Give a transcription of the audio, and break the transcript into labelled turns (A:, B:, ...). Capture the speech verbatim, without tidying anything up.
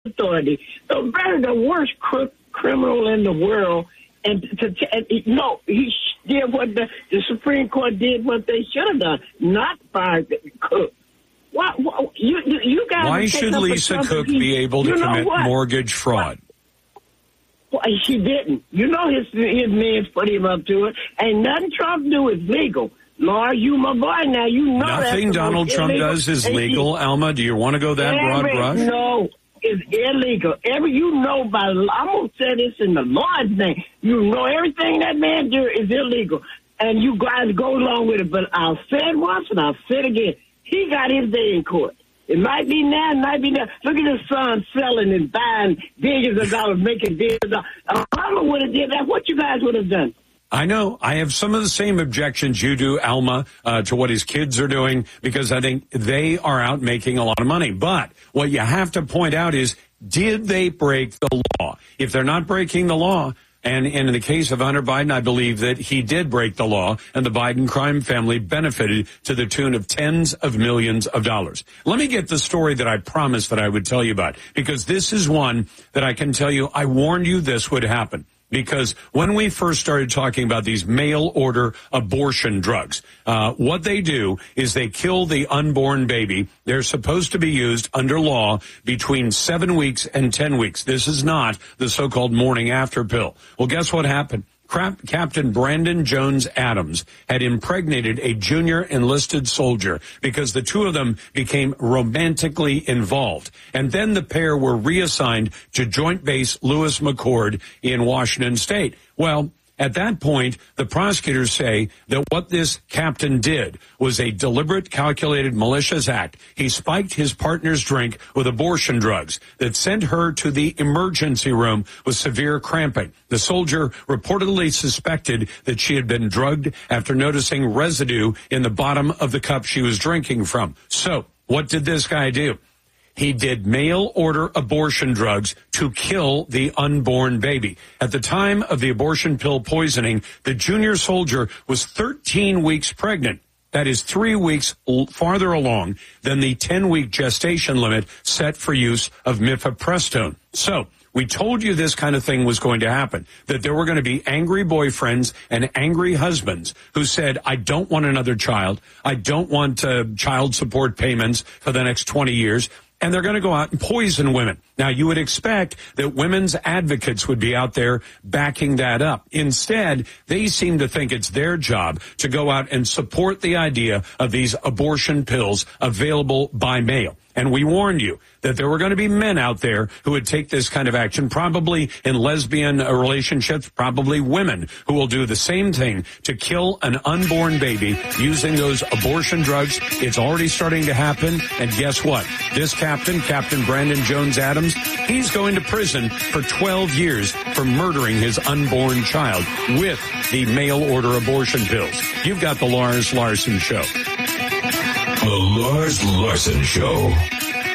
A: authority. So Brandon, the worst crook, criminal in the world, and to, to and, no, he did what the, the Supreme Court did what they should have done, not fire Cook. What, what, you, you guys
B: Why should Lisa Cook be able to commit mortgage fraud?
A: Well, she didn't. You know his his man's put him up to it. Ain't nothing Trump do is legal. Laura, you my boy now. You know
B: nothing Donald Trump
A: illegal.
B: does is legal. He, Alma, do you want to go that broad brush?
A: No, it's illegal. Every you know by I'm gonna say this in the Lord's name. You know everything that man do is illegal, and you guys go along with it. But I'll say it once and I'll say it again. He got his day in court. It might be now, it might be now. Look at his son selling and buying billions of dollars, making billions of dollars. Obama would have did that. What you guys would have done?
B: I know. I have some of the same objections you do, Alma, uh, to what his kids are doing, because I think they are out making a lot of money. But what you have to point out is, did they break the law? If they're not breaking the law, and, and in the case of Hunter Biden, I believe that he did break the law, and the Biden crime family benefited to the tune of tens of millions of dollars. Let me get the story that I promised that I would tell you about, because this is one that I can tell you, I warned you this would happen. Because when we first started talking about these mail-order abortion drugs, uh, what they do is they kill the unborn baby. They're supposed to be used under law between seven weeks and ten weeks. This is not the so-called morning after pill. Well, guess what happened? Captain Brandon Jones Adams had impregnated a junior enlisted soldier because the two of them became romantically involved. And then the pair were reassigned to Joint Base Lewis McChord in Washington State. Well, at that point, the prosecutors say that what this captain did was a deliberate, calculated, malicious act. He spiked his partner's drink with abortion drugs that sent her to the emergency room with severe cramping. The soldier reportedly suspected that she had been drugged after noticing residue in the bottom of the cup she was drinking from. So, what did this guy do? He did mail-order abortion drugs to kill the unborn baby. At the time of the abortion pill poisoning, the junior soldier was thirteen weeks pregnant. That is three weeks farther along than the ten-week gestation limit set for use of mifepristone. So, we told you this kind of thing was going to happen, that there were going to be angry boyfriends and angry husbands who said, I don't want another child. I don't want uh, child support payments for the next twenty years. And they're going to go out and poison women. Now, you would expect that women's advocates would be out there backing that up. Instead, they seem to think it's their job to go out and support the idea of these abortion pills available by mail. And we warned you that there were going to be men out there who would take this kind of action, probably in lesbian relationships, probably women who will do the same thing to kill an unborn baby using those abortion drugs. It's already starting to happen. And guess what? This captain, Captain Brandon Jones Adams, he's going to prison for twelve years for murdering his unborn child with the mail-order abortion pills. You've got the Lars Larson Show.
C: The Lars Larson Show.